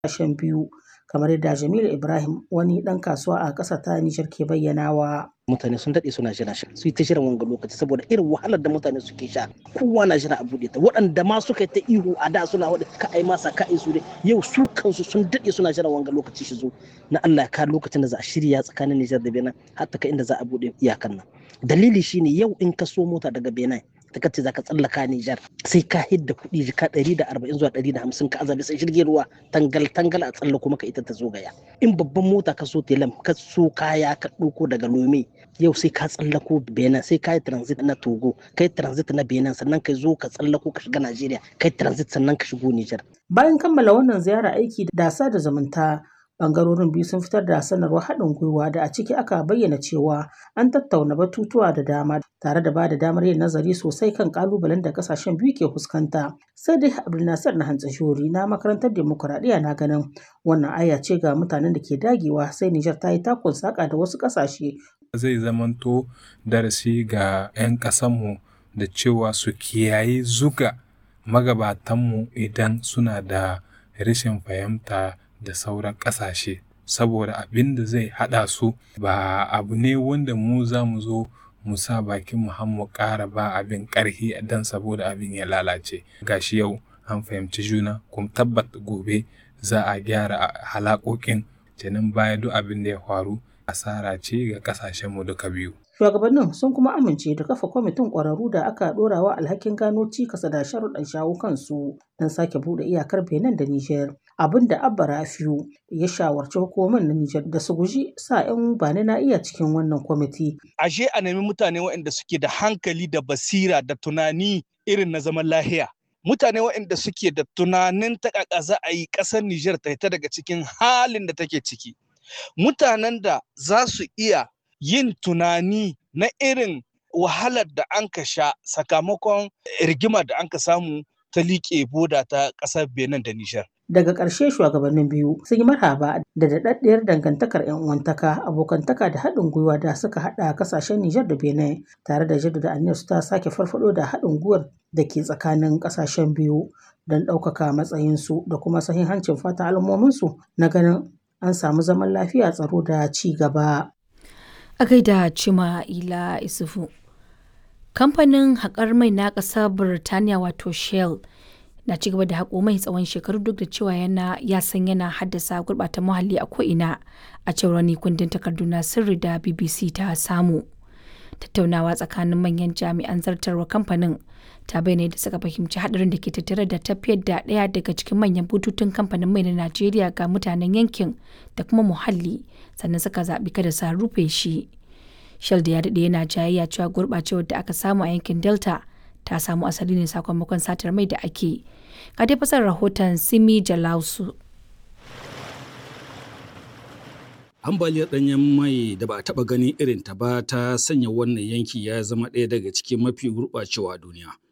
ƙasashen biyu, kamar yadda Jamilu Ibrahim, wani ɗan kasuwa a ƙasar ta Nijar ke bayyanawa. Mutane sun daɗe suna jira shi su yi ta jiran wanga lokaci saboda irin wahalar da mutane suke sha, kowa na jira a buɗe ta, waɗanda ma suka yi ta ihu a da suna waɗa ka ai masa ka ai su dai yau su kansu sun daɗe suna jiran wanga lokaci shi zo na Allah ya kawo lokacin da za a shirya tsakanin Nijar da Benin har ta kai inda za a buɗe iyakan nan. Dalili shine yau in ka so mota daga Benin ta kace za ka tsallaka Nijar sai ka hidda kuɗi jika 140 zuwa 150 ka azabi sai jirgin ruwa tangal a tsallako maka ita ta zo gaya. In babban mota ka so telam ka so kaya ka ɗauko daga Lome yau sai ka tsallako Benin sai ka yi transit na Togo kai transit na Benin sannan ka zo ka tsallako ka shiga Najeriya kai transit sannan ka shigo Nijar. Bayan kammala wannan ziyara aiki da sada zumunta, bangarorin biyu sun fitar da sanarwar haɗin gwiwa da a ciki aka bayyana cewa an tattauna batutuwa da dama tare da ba da damar yin nazari sosai kan kalubalen da kasashen biyu ke fuskanta. Sai dai Abdulnasir na Hantsashori na makarantar demokuraɗiyya na ganin wannan aya ce ga mutanen da ke dagewa sai Nijar ta yi takun saƙa da wasu ƙasashe. Zai zamanto darasi ga 'yan ƙasanmu da cewa su kiyayi zuga magabatanmu idan suna da rashin fahimta da sauran ƙasashe, saboda abin da zai haɗa su ba abu ne wanda mu za mu zo mu sa bakin mu ƙara ba abin ƙarfi dan saboda abin ya lalace. Gashi yau an fahimci juna kuma tabbat gobe za a gyara halakokin kenan baya duk abin da ya faru asara ce ga ƙasashenmu duka biyu. Shugabannin sun kuma amince da kafa kwamitin ƙwararru da aka ɗorawa alhakin gano cikas da sharuɗan shawo kansu don sake buɗe iyakar Benin da Nijar. Abin da Abba Rafiu ya shawarci hukumomin na Nijar da su guji sa 'yan bani na iya cikin wannan kwamiti. Ashe a nemi mutane waɗanda suke da hankali da basira da tunani irin na zaman lahiya. Mutane waɗanda suke da tunanin taƙaƙa za a yi ƙasar Nijar ta fita daga cikin halin da take ciki. Mutanen da za su iya yin tunani na irin wahalar da an ka sha sakamakon rigima da an ka samu ta liƙe boda ta ƙasar Benin da Nijar. Daga ƙarshe shugabannin biyu sun yi marhaba da daɗaɗɗiyar dangantakar 'yan uwantaka, abokantaka da haɗin gwiwa da suka haɗa ƙasashen Nijar da Benin tare da jaddada aniyar su ta sake farfaɗo da haɗin gwiwar da ke tsakanin ƙasashen biyu don ɗaukaka matsayinsu da kuma sahihancin fatan al'ummominsu na ganin an samu zaman lafiya, tsaro da ci gaba. A gaida Cima'ila Isufu. Kamfanin haƙar mai na ƙasar Birtaniya wato Shell na ci gaba da haƙo mai tsawon shekaru duk da cewa ya san yana haddasa gurɓata muhalli a ko'ina a cewar wani kundin takardu na sirri da BBC ta samu. Tattaunawa tsakanin manyan jami'an zartarwa kamfanin ta bayyana da suka fahimci haɗarin da ke tattare da tafiyar da ɗaya daga cikin manyan bututun kamfanin mai na Najeriya ga mutanen yankin da kuma muhalli sannan suka zaɓi kada su rufe shi. Shell da ya daɗe yana jayayya cewa gurɓacewar da aka samu a yankin Delta ta samu asali ne sakamakon satar mai da ake. Ga dai fasar rahoton Simi Jalausu. Ambaliyar ɗanyen mai da ba a taɓa ganin irin ta ba ta sanya wannan yanki ya zama ɗaya daga cikin mafi gurɓacewa a duniya.